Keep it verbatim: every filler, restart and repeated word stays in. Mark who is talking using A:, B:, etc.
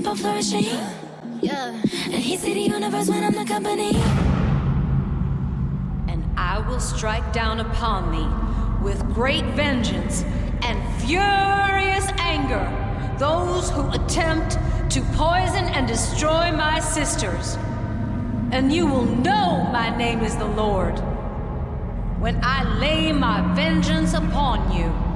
A: keep on flourishing. Yeah. And he see the universe when I'm the company.
B: And I will strike down upon thee with great vengeance and furious anger those who attempt to poison and destroy my sisters. And you will know my name is the Lord when I lay my vengeance upon you.